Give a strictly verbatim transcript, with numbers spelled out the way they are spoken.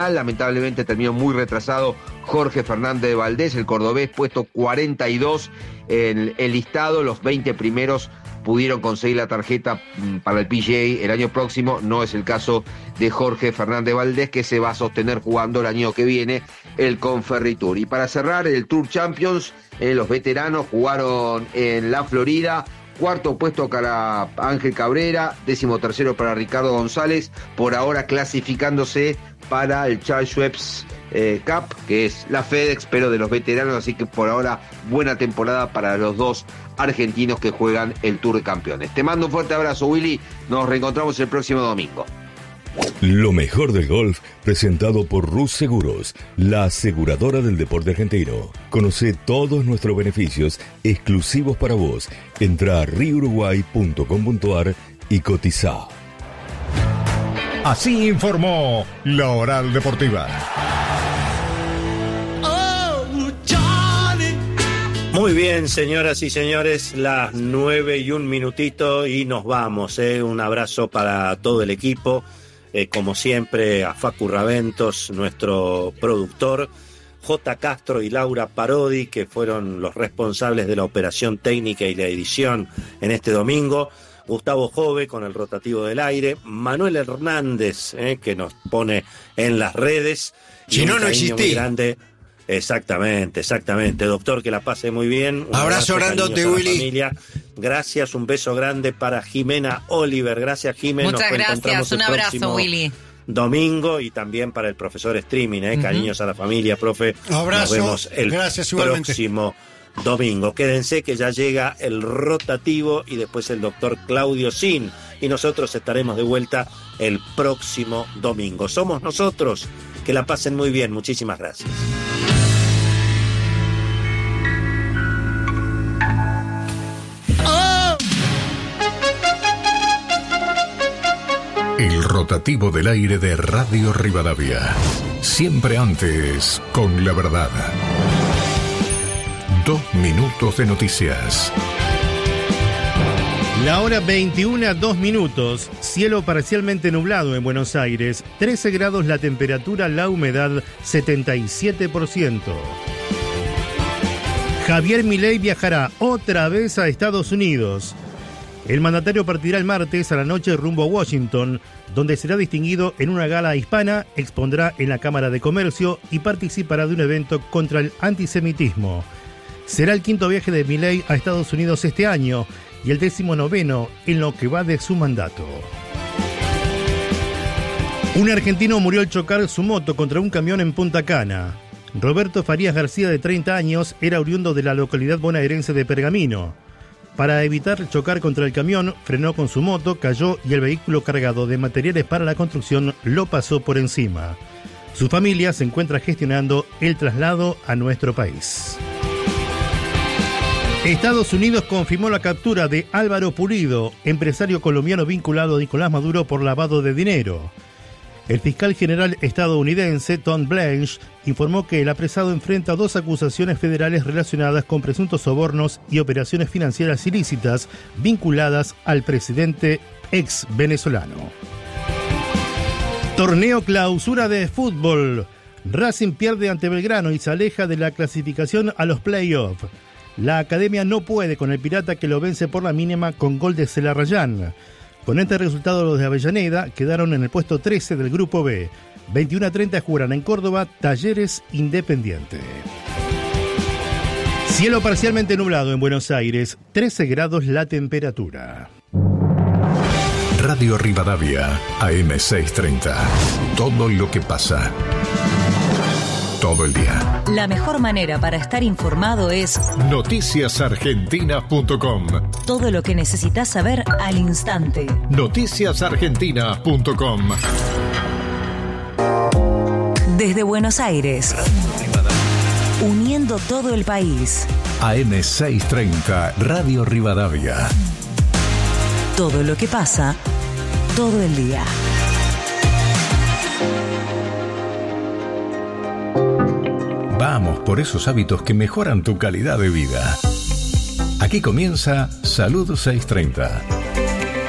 Lamentablemente terminó muy retrasado Jorge Fernández Valdés, el cordobés, puesto cuarenta y dos en el listado. Los veinte primeros pudieron conseguir la tarjeta para el P G A el año próximo. No es el caso de Jorge Fernández Valdés, que se va a sostener jugando el año que viene el Conferry Tour. Y para cerrar, el Tour Champions, eh, los veteranos jugaron en la Florida. Cuarto puesto para Ángel Cabrera, décimo tercero para Ricardo González, por ahora clasificándose para el Charles Schwab eh, Cup, que es la FedEx, pero de los veteranos, así que por ahora buena temporada para los dos argentinos que juegan el Tour de Campeones. Te mando un fuerte abrazo, Willy, nos reencontramos el próximo domingo. Lo mejor del golf, presentado por Rus Seguros, la aseguradora del deporte argentino. Conoce todos nuestros beneficios exclusivos para vos. Entra a rio uruguay punto com punto ar y cotiza. Así informó La Oral Deportiva. Muy bien, señoras y señores, las nueve y un minutito y nos vamos. ¿eh? Un abrazo para todo el equipo. Eh, como siempre, a Facu Raventos, nuestro productor, J. Castro y Laura Parodi, que fueron los responsables de la operación técnica y la edición en este domingo, Gustavo Jove con el rotativo del aire, Manuel Hernández, eh, que nos pone en las redes. Si no, no existí. Grande. Exactamente, exactamente. Doctor, que la pase muy bien. Un abrazo grandote, Willy. Familia. Gracias, un beso grande para Jimena Oliver. Gracias, Jimena. Muchas gracias, un abrazo, Willy. Domingo y también para el profesor Streaming, ¿eh? Uh-huh. Cariños a la familia, profe. Abrazo. Nos vemos el gracias, próximo domingo. Quédense que ya llega el rotativo y después el doctor Claudio Sin. Y nosotros estaremos de vuelta el próximo domingo. Somos nosotros. Que la pasen muy bien. Muchísimas gracias. El rotativo del aire de Radio Rivadavia. Siempre antes, con la verdad. Dos minutos de noticias. La hora veintiuna, dos minutos. Cielo parcialmente nublado en Buenos Aires. trece grados la temperatura, la humedad setenta y siete por ciento. Javier Milei viajará otra vez a Estados Unidos. El mandatario partirá el martes a la noche rumbo a Washington, donde será distinguido en una gala hispana, expondrá en la Cámara de Comercio y participará de un evento contra el antisemitismo. Será el quinto viaje de Milei a Estados Unidos este año y el décimo noveno en lo que va de su mandato. Un argentino murió al chocar su moto contra un camión en Punta Cana. Roberto Farías García, de treinta años, era oriundo de la localidad bonaerense de Pergamino. Para evitar chocar contra el camión, frenó con su moto, cayó y el vehículo cargado de materiales para la construcción lo pasó por encima. Su familia se encuentra gestionando el traslado a nuestro país. Estados Unidos confirmó la captura de Álvaro Pulido, empresario colombiano vinculado a Nicolás Maduro por lavado de dinero. El fiscal general estadounidense Tom Blanche informó que el apresado enfrenta dos acusaciones federales relacionadas con presuntos sobornos y operaciones financieras ilícitas vinculadas al presidente ex venezolano. Torneo clausura de fútbol. Racing pierde ante Belgrano y se aleja de la clasificación a los playoffs. La academia no puede con el Pirata, que lo vence por la mínima con gol de Celarrayán. Con este resultado, los de Avellaneda quedaron en el puesto trece del Grupo B. veintiuno a treinta jugarán en Córdoba Talleres Independiente. Cielo parcialmente nublado en Buenos Aires, trece grados la temperatura. Radio Rivadavia, A M seiscientos treinta. Todo lo que pasa. Todo el día. La mejor manera para estar informado es noticias argentinas punto com. Todo lo que necesitas saber al instante. noticias argentinas punto com. Desde Buenos Aires, uniendo todo el país. A M seiscientos treinta, Radio Rivadavia. Todo lo que pasa, todo el día. Vamos por esos hábitos que mejoran tu calidad de vida. Aquí comienza Salud seiscientos treinta.